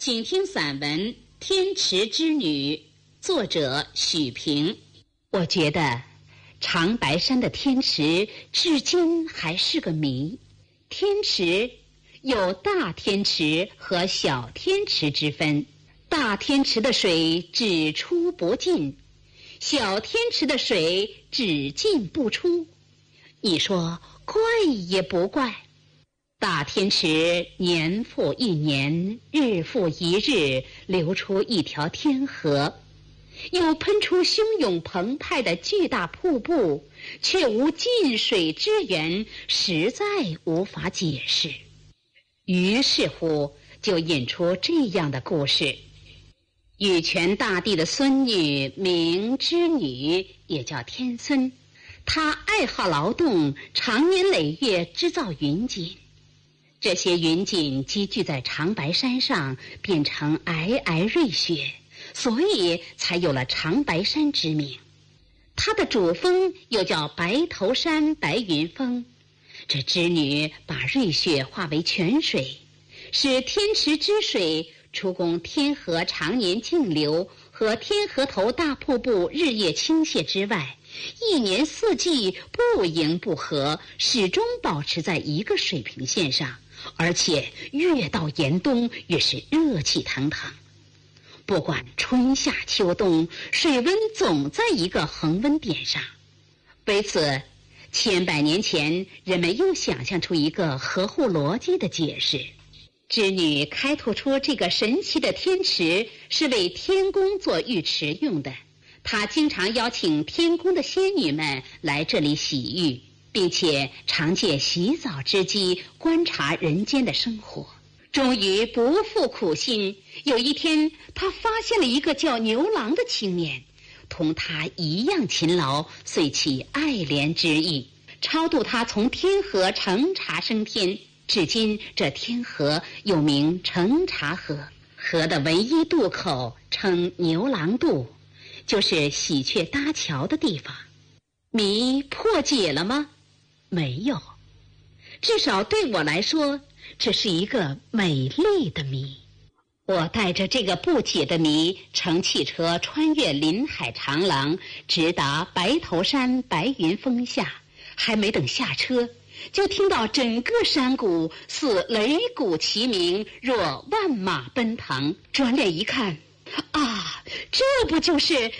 请听散文《天池之女》，作者许平。我觉得长白山的天池至今还是个谜。天池有大天池和小天池之分，大天池的水只出不进，小天池的水只进不出。你说怪也不怪。大天池年复一年，日复一日，流出一条天河，又喷出汹涌澎湃的巨大瀑布，却无进水之源，实在无法解释。于是乎，就引出这样的故事：禹泉大帝的孙女名织女，也叫天孙，她爱好劳动，常年累月织造云锦。这些云锦积聚在长白山上，变成皑皑瑞雪，所以才有了长白山之名。它的主峰又叫白头山白云峰。这织女把瑞雪化为泉水，使天池之水出供天河常年径流和天河头大瀑布日夜倾泻之外，一年四季不迎不和，始终保持在一个水平线上，而且越到严冬越是热气腾腾。不管春夏秋冬，水温总在一个恒温点上。为此，千百年前人们又想象出一个合乎逻辑的解释。织女开拓出这个神奇的天池，是为天宫做浴池用的。她经常邀请天宫的仙女们来这里洗浴，并且常借洗澡之机观察人间的生活。终于不负苦心，有一天她发现了一个叫牛郎的青年，同他一样勤劳，遂起爱怜之意，超度他从天河承茶升天。至今这天河又名承茶河，河的唯一渡口称牛郎渡，就是喜鹊搭桥的地方。谜破解了吗？没有，至少对我来说，这是一个美丽的谜。我带着这个不解的谜，乘汽车穿越林海长廊，直达白头山白云峰下。还没等下车，就听到整个山谷似擂鼓齐鸣，若万马奔腾。转脸一看，啊，这不就是